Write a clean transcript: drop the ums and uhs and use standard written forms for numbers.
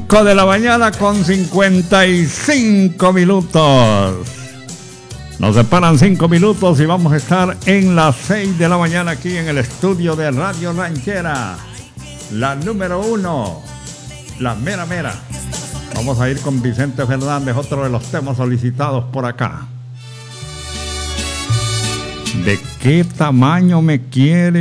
5 de la mañana con 55 minutos. Nos separan 5 minutos y vamos a estar en las 6 de la mañana aquí en el estudio de Radio Ranchera. La número 1, la mera mera. Vamos a ir con Vicente Fernández, otro de los temas solicitados por acá. ¿De qué tamaño me quiere